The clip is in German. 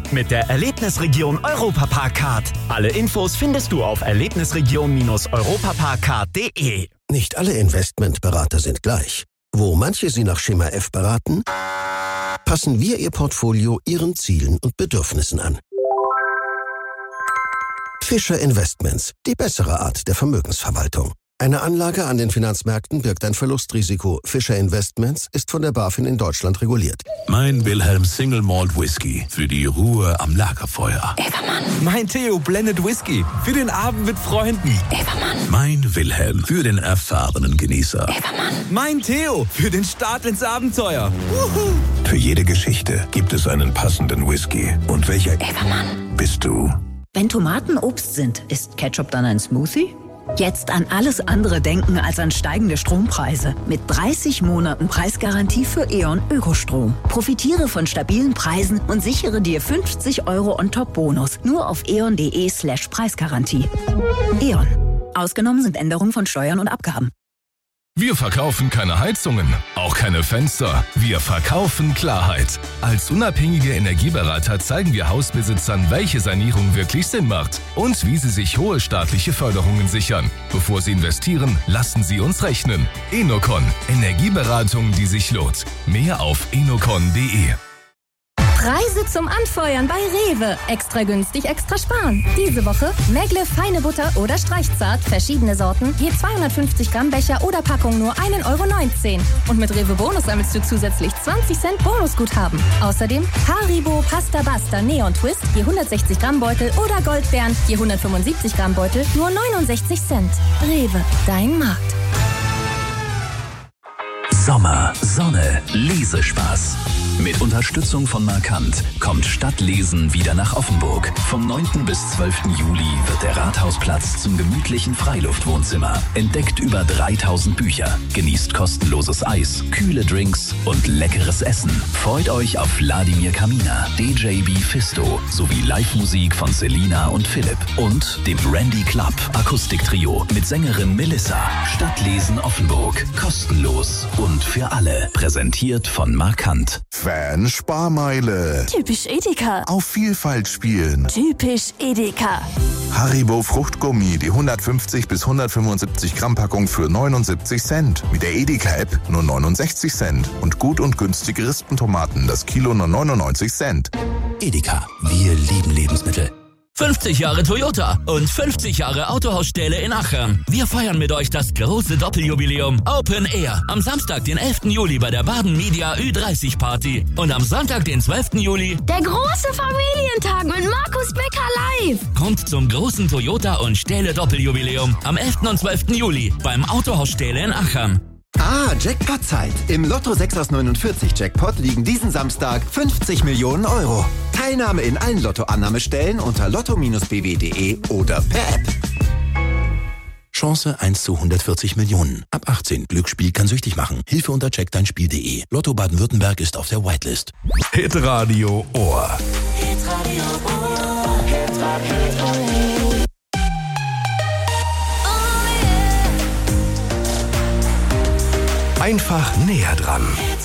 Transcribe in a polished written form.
mit der Erlebnisregion Europapark-Card. Alle Infos findest du auf erlebnisregion-europapark-card.de. Nicht alle Investmentberater sind gleich. Wo manche Sie nach Schema F beraten, passen wir Ihr Portfolio Ihren Zielen und Bedürfnissen an. Fischer Investments, die bessere Art der Vermögensverwaltung. Eine Anlage an den Finanzmärkten birgt ein Verlustrisiko. Fischer Investments ist von der BaFin in Deutschland reguliert. Mein Wilhelm Single Malt Whisky für die Ruhe am Lagerfeuer. Evermann. Mein Theo Blended Whisky für den Abend mit Freunden. Evermann. Mein Wilhelm für den erfahrenen Genießer. Evermann. Mein Theo für den Start ins Abenteuer. Wuhu. Für jede Geschichte gibt es einen passenden Whisky. Und welcher Evermann bist du? Wenn Tomaten Obst sind, ist Ketchup dann ein Smoothie? Jetzt an alles andere denken als an steigende Strompreise. Mit 30 Monaten Preisgarantie für E.ON Ökostrom. Profitiere von stabilen Preisen und sichere dir 50 € on-top-Bonus. Nur auf eon.de/Preisgarantie. E.ON. Ausgenommen sind Änderungen von Steuern und Abgaben. Wir verkaufen keine Heizungen, auch keine Fenster. Wir verkaufen Klarheit. Als unabhängige Energieberater zeigen wir Hausbesitzern, welche Sanierung wirklich Sinn macht und wie sie sich hohe staatliche Förderungen sichern. Bevor sie investieren, lassen sie uns rechnen. Enocon. Energieberatung, die sich lohnt. Mehr auf enocon.de. Preise zum Anfeuern bei Rewe. Extra günstig, extra sparen. Diese Woche Megle feine Butter oder Streichzart, verschiedene Sorten, je 250 Gramm Becher oder Packung nur 1,19 €. Und mit Rewe Bonus sammelst du zusätzlich 20 Cent Bonusguthaben. Außerdem Haribo Pasta Basta Neon Twist, je 160 Gramm Beutel oder Goldbeeren, je 175 Gramm Beutel, nur 69 Cent. Rewe, dein Markt. Sommer, Sonne, Lesespaß. Mit Unterstützung von Markant kommt Stadtlesen wieder nach Offenburg. Vom 9. bis 12. Juli wird der Rathausplatz zum gemütlichen Freiluftwohnzimmer. Entdeckt über 3000 Bücher, genießt kostenloses Eis, kühle Drinks und leckeres Essen. Freut euch auf Wladimir Kamina, DJB Fisto sowie Live-Musik von Selina und Philipp und dem Randy Club Akustiktrio mit Sängerin Melissa. Stadtlesen Offenburg, kostenlos und für alle. Präsentiert von Markant. Sparmeile. Typisch Edeka. Auf Vielfalt spielen. Typisch Edeka. Haribo Fruchtgummi, die 150 bis 175 Gramm Packung für 79 Cent. Mit der Edeka-App nur 69 Cent. Und gut und günstige Rispentomaten, das Kilo nur 99 Cent. Edeka, wir lieben Lebensmittel. 50 Jahre Toyota und 50 Jahre Autohausstähle in Achern. Wir feiern mit euch das große Doppeljubiläum Open Air. Am Samstag, den 11. Juli bei der Baden Media Ü30 Party. Und am Sonntag, den 12. Juli... Der große Familientag mit Markus Becker live. Kommt zum großen Toyota und Stähle Doppeljubiläum am 11. und 12. Juli beim Autohausstähle in Achern. Jackpot-Zeit. Im Lotto 6 aus 49 Jackpot liegen diesen Samstag 50 Millionen €. Teilnahme in allen Lottoannahmestellen unter lotto-bw.de oder per App. Chance 1 zu 140 Millionen. Ab 18. Glücksspiel kann süchtig machen. Hilfe unter checkdeinspiel.de. Lotto Baden-Württemberg ist auf der Whitelist. Hitradio Ohr. Hitradio Ohr. Hitradio Ohr. Einfach näher dran.